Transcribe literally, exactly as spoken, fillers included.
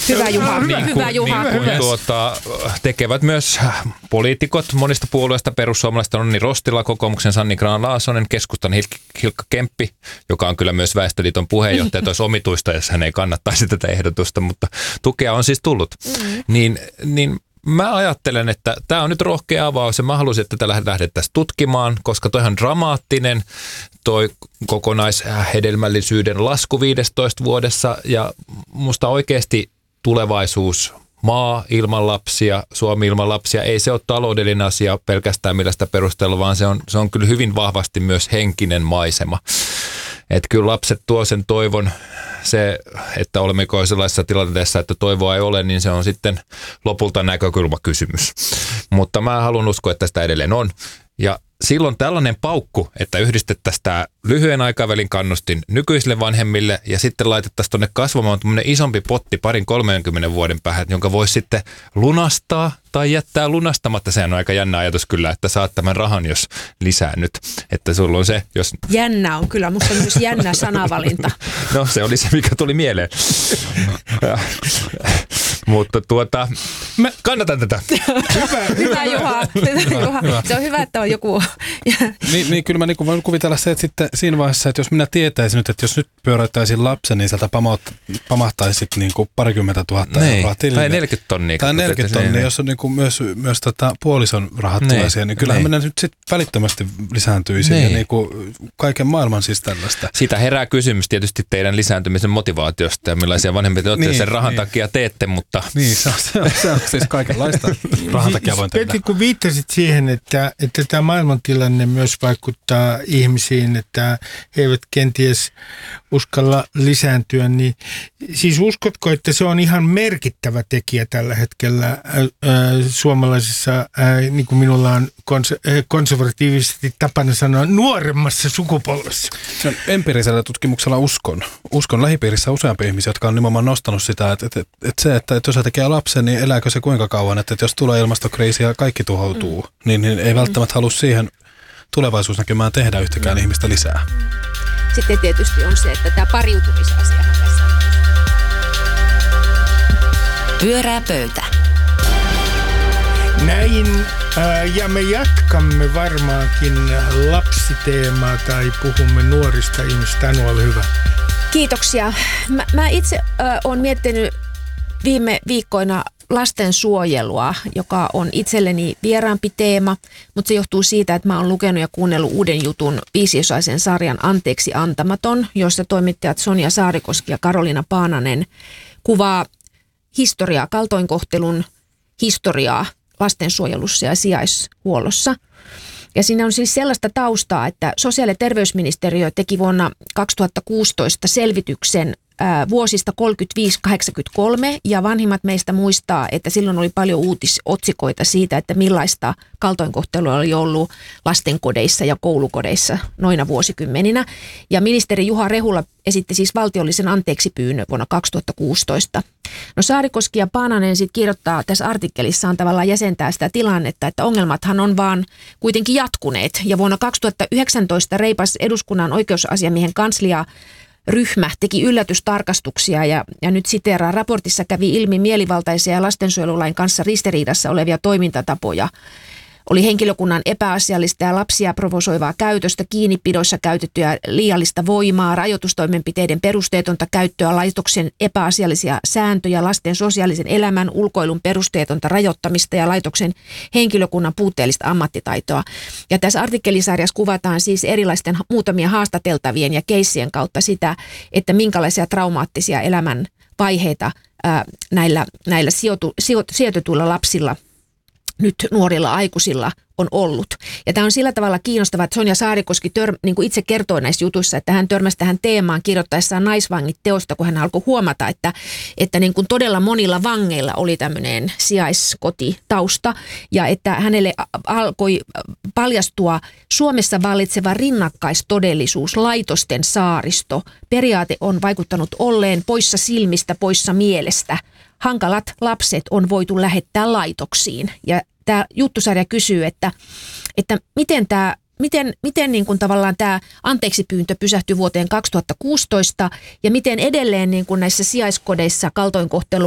Hyvä Juha, niin hyvä kuin, Juha. Niin kuin tuota, tekevät myös poliitikot monista puolueista, perussuomalaista Onni Rostila, kokoomuksen Sanni Grahn-Laasonen, keskustan Hilkka Kemppi, joka on kyllä myös Väestöliiton puheenjohtaja. Olisi omituista, jos hän ei kannattaisi tätä ehdotusta, mutta tukea on siis tullut. Mm. Niin, niin mä ajattelen, että tämä on nyt rohkea avaus ja mä haluaisin, että tätä lähdettäisiin tutkimaan, koska toihan dramaattinen toi kokonaishedelmällisyyden lasku viidessätoista vuodessa ja musta oikeasti tulevaisuus, maa ilman lapsia, Suomi ilman lapsia, ei se ole taloudellinen asia pelkästään millä sitä perustella, vaan se on, se on kyllä hyvin vahvasti myös henkinen maisema. Että kyllä lapset tuo sen toivon, se, että olemmeko sellaisessa tilanteessa, että toivoa ei ole, niin se on sitten lopulta näkökulmakysymys. Mutta mä haluan uskoa, että sitä edelleen on. Ja silloin tällainen paukku, että yhdistettäisiin tämä lyhyen aikavälin kannustin nykyisille vanhemmille ja sitten laitettaisiin tuonne kasvamaan tämmöinen isompi potti parin kolmenkymmenen vuoden päähän, jonka voisi sitten lunastaa tai jättää lunastamatta. Sehän on aika jännä ajatus kyllä, että saat tämän rahan, jos lisää nyt. Että sulla on se, jos... Jännä on kyllä, musta on myös jännä sanavalinta. No se oli se, mikä tuli mieleen. Mutta tuota, mä kannatan tätä. Hyvä, hyvä Juha. Hyvä, Juha. Hyvä. Se on hyvä, että on joku. niin, niin kyllä mä niin voin kuvitella se, että sitten siinä vaiheessa, että jos minä tietäisin nyt, että jos nyt pyöräyttäisin lapsen, niin sieltä pamahtaisi niin kuin parikymmentä tuhatta niin, euroa tilille. Tai neljäkymmentä tonnia. Tai neljäkymmentä tonnia, niin, jos on niin kuin myös, myös tota puolison rahat niin, tulee siihen, niin kyllähän niin. Minä nyt sitten välittömästi lisääntyisi niin. Ja niin kuin kaiken maailman siis tällaista. Siitä herää kysymys tietysti teidän lisääntymisen motivaatiosta ja millaisia vanhempia te olette niin, sen rahan niin. takia teette, mutta... Niin, se on, se on, se on siis kaikenlaista rahan takia voin tehdä. Petri, kun viittasit siihen, että, että tämä maailmantilanne myös vaikuttaa ihmisiin, että he eivät kenties uskalla lisääntyä, niin siis uskotko, että se on ihan merkittävä tekijä tällä hetkellä ää, suomalaisessa, ää, niin kuin minulla on konse- konservatiivisesti tapana sanoa, nuoremmassa sukupolvessa? Se on empiirisellä tutkimuksella uskon. Uskon lähipiirissä useampia ihmisiä, jotka on nimenomaan nostanut sitä, että, että, että se, että, että jos se tekee lapsen, niin elääkö se kuinka kauan, että, että jos tulee ilmastokriisi ja kaikki tuhoutuu, mm. niin, niin ei välttämättä halua siihen tulevaisuusnäkymään tehdä yhtäkään mm. ihmistä lisää. Sitten tietysti on se, että tämä pariutumisasiahan tässä on. Pyörää pöytä. Näin, ää, ja me jatkamme varmaankin lapsiteemaa tai puhumme nuorista ihmistä. Anu, ole hyvä. Kiitoksia. Mä, mä itse äh, olen miettinyt viime viikkoina lastensuojelua, joka on itselleni vieraampi teema, mutta se johtuu siitä, että mä oon lukenut ja kuunnellut uuden jutun viisiosaisen sarjan Anteeksi antamaton, jossa toimittajat Sonja Saarikoski ja Karoliina Paananen kuvaa historiaa, kaltoinkohtelun historiaa lastensuojelussa ja sijaishuollossa. Ja siinä on siis sellaista taustaa, että sosiaali- ja terveysministeriö teki vuonna kaksituhattakuusitoista selvityksen ää, vuosista kolmekymmentäviisi kahdeksankymmentäkolme ja vanhimmat meistä muistaa, että silloin oli paljon uutisotsikoita siitä, että millaista kaltoinkohtelua oli ollut lastenkodeissa ja koulukodeissa noina vuosikymmeninä. Ja ministeri Juha Rehula esitti siis valtiollisen anteeksipyynnön vuonna kaksituhattakuusitoista. No Saarikoski ja Paananen sitten kirjoittaa tässä artikkelissaan tavallaan jäsentää sitä tilannetta, että ongelmathan on vaan kuitenkin jatkuneet. Ja vuonna kaksituhattayhdeksäntoista reipas eduskunnan oikeusasiamiehen kanslia ryhmä teki yllätystarkastuksia ja, ja nyt siteeraan, raportissa kävi ilmi mielivaltaisia ja lastensuojelulain kanssa ristiriidassa olevia toimintatapoja. Oli henkilökunnan epäasiallista ja lapsia provosoivaa käytöstä, kiinnipidoissa käytettyä liiallista voimaa, rajoitustoimenpiteiden perusteetonta käyttöä, laitoksen epäasiallisia sääntöjä, lasten sosiaalisen elämän, ulkoilun perusteetonta rajoittamista ja laitoksen henkilökunnan puutteellista ammattitaitoa. Ja tässä artikkelisarjassa kuvataan siis erilaisten muutamia haastateltavien ja keissien kautta sitä, että minkälaisia traumaattisia elämän vaiheita ää, näillä, näillä sijoitu, sijo, sijoitetuilla lapsilla nyt nuorilla aikuisilla on ollut. Ja tämä on sillä tavalla kiinnostavaa, että Sonja Saarikoski tör, niin kuin itse kertoi näissä jutuissa, että hän törmäsi tähän teemaan kirjoittaessaan Naisvangit teosta, kun hän alkoi huomata, että, että niin kuin todella monilla vangeilla oli tämmöinen sijaiskotitausta ja että hänelle alkoi paljastua Suomessa vallitseva rinnakkaistodellisuus, laitosten saaristo. Periaate on vaikuttanut olleen poissa silmistä, poissa mielestä. Hankalat lapset on voitu lähettää laitoksiin. Ja tämä juttusarja kysyy, että, että miten tämä Miten, miten niin kuin tavallaan tämä anteeksipyyntö pysähtyi vuoteen kaksituhattakuusitoista ja miten edelleen niin kuin näissä sijaiskodeissa kaltoinkohtelu